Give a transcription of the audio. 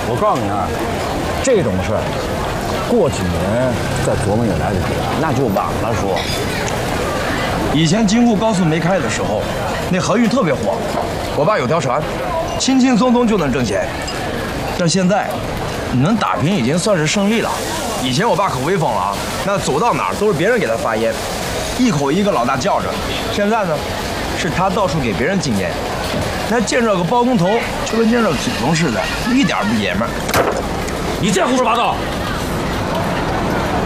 我告诉你啊，这种事儿，过几年再琢磨也来得及， 那就晚了，叔。以前京沪高速没开的时候，那河运特别火，我爸有条船，轻轻松松就能挣钱。但现在，你能打拼已经算是胜利了。以前我爸可威风了啊，那走到哪儿都是别人给他发烟，一口一个老大叫着。现在呢，是他到处给别人敬烟。那见着个包工头，就跟见着祖宗似的，一点不爷们儿。 你这胡说八道！